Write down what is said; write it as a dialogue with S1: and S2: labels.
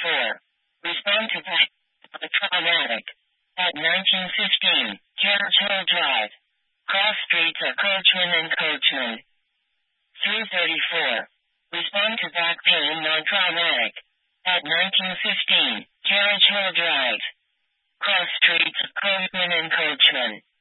S1: Respond to that. Traumatic. At 1915, Carriage Hill Drive. Cross streets of Coachman and Coachman. 334. Respond to back pain non-traumatic. At 1915, Carriage Hill Drive. Cross streets of Coachman and Coachman.